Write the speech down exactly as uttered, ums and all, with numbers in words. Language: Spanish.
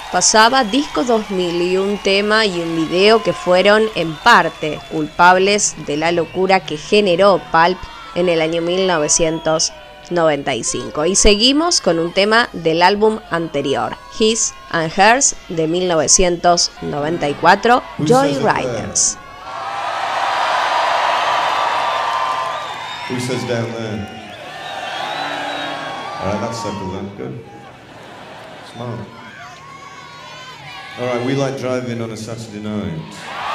pasaba Disco dos mil y un tema y un video que fueron en parte culpables de la locura que generó Pulp en el año mil novecientos noventa y cinco. Y seguimos con un tema del álbum anterior, His and Hers, de mil novecientos noventa y cuatro, Joyriders. Who says down there? Alright, that's settled then. Good. Smart. Alright, we like driving on a Saturday night.